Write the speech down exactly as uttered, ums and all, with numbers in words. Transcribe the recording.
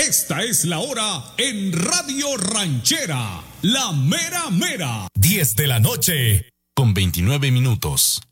Esta es la hora en Radio Ranchera, la mera mera. diez de la noche con veintinueve minutos.